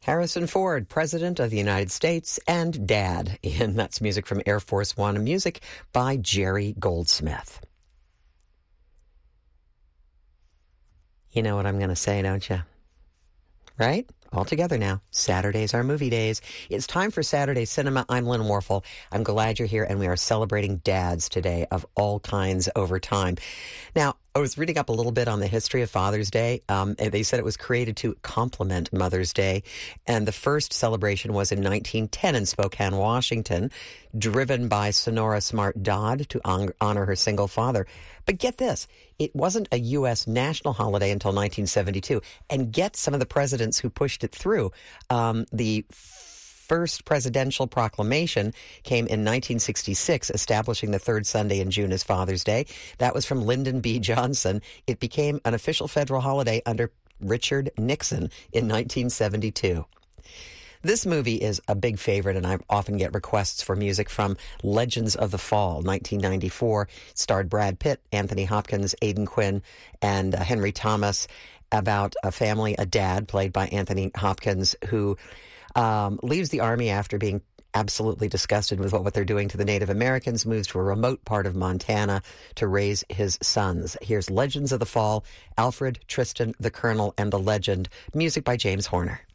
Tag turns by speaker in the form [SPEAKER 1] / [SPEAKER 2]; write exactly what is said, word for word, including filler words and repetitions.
[SPEAKER 1] Harrison Ford, President of the United States and Dad. And that's music from Air Force One, music by Jerry Goldsmith. You know what I'm going to say, don't you? Right? All together now. Saturdays are movie days. It's time for Saturday Cinema. I'm Lynn Warfel. I'm glad you're here, and we are celebrating dads today of all kinds over time. Now, I was reading up a little bit on the history of Father's Day. Um, and they said it was created to complement Mother's Day. And the first celebration was in nineteen ten in Spokane, Washington, driven by Sonora Smart Dodd to on- honor her single father. But get this, it wasn't a U S national holiday until nineteen seventy-two. And get some of the presidents who pushed it through. Um, the first presidential proclamation came in nineteen sixty-six, establishing the third Sunday in June as Father's Day. That was from Lyndon B. Johnson. It became an official federal holiday under Richard Nixon in nineteen seventy-two. This movie is a big favorite, and I often get requests for music from Legends of the Fall, nineteen ninety-four. It starred Brad Pitt, Anthony Hopkins, Aidan Quinn, and uh, Henry Thomas, about a family, a dad, played by Anthony Hopkins, who um, leaves the Army after being absolutely disgusted with what, what they're doing to the Native Americans, moves to a remote part of Montana to raise his sons. Here's Legends of the Fall, Alfred, Tristan, the Colonel, and the Legend, music by James Horner.